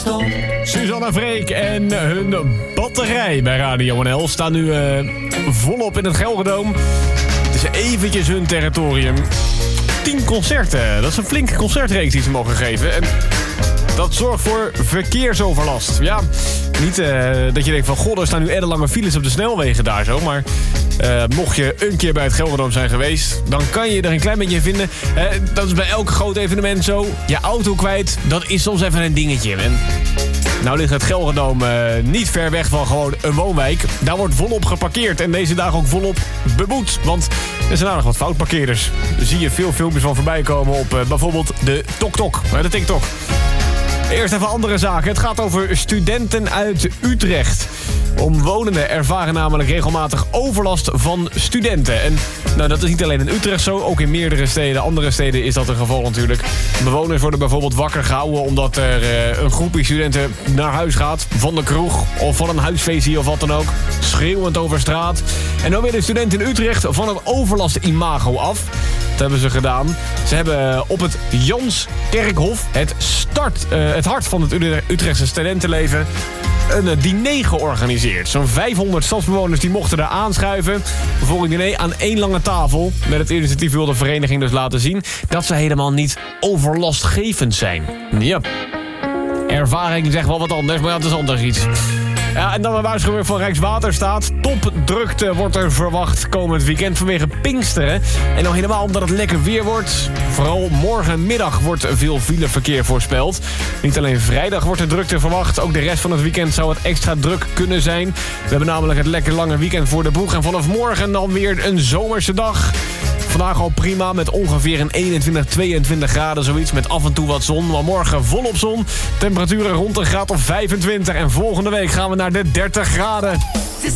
Suzanne Freek en hun batterij bij Radio NL staan nu volop in het Gelredome. Het is eventjes hun territorium. 10 concerten, dat is een flinke concertreeks die ze mogen geven. En dat zorgt voor verkeersoverlast. Ja, niet dat je denkt van, god, er staan nu ellenlange files op de snelwegen daar zo. Maar mocht je een keer bij het Gelredome zijn geweest, dan kan je er een klein beetje in vinden. Dat is bij elk groot evenement zo. Je auto kwijt, dat is soms even een dingetje. En nou ligt het Gelredome niet ver weg van gewoon een woonwijk. Daar wordt volop geparkeerd en deze dagen ook volop beboet. Want er zijn aardig wat foutparkeerders. Daar zie je veel filmpjes van voorbij komen op bijvoorbeeld de de TikTok. Eerst even andere zaken. Het gaat over studenten uit Utrecht. Omwonenden ervaren namelijk regelmatig overlast van studenten. En nou, dat is niet alleen in Utrecht zo, ook in meerdere steden. Andere steden is dat het geval natuurlijk. Bewoners worden bijvoorbeeld wakker gehouden omdat er een groepje studenten naar huis gaat. Van de kroeg of van een huisfeestje of wat dan ook. Schreeuwend over straat. En dan willen studenten in Utrecht van het overlast-imago af. Dat hebben ze gedaan. Ze hebben op het Janskerkhof, het hart van het Utrechtse studentenleven, een diner georganiseerd. Zo'n 500 stadsbewoners die mochten daar aanschuiven voor een diner aan één lange tafel. Met het initiatief wil de vereniging dus laten zien dat ze helemaal niet overlastgevend zijn. Ja, ervaring zegt wel wat anders, maar dat is anders iets. Ja, en dan een waarschuwing van Rijkswaterstaat. Topdrukte wordt er verwacht komend weekend vanwege Pinksteren. En nog helemaal omdat het lekker weer wordt. Vooral morgenmiddag wordt veel fileverkeer voorspeld. Niet alleen vrijdag wordt er drukte verwacht. Ook de rest van het weekend zou het extra druk kunnen zijn. We hebben namelijk het lekker lange weekend voor de boeg. En vanaf morgen dan weer een zomerse dag. Vandaag al prima met ongeveer een 21, 22 graden zoiets. Met af en toe wat zon. Maar morgen volop zon. Temperaturen rond een graad of 25. En volgende week gaan we naar de 30 graden.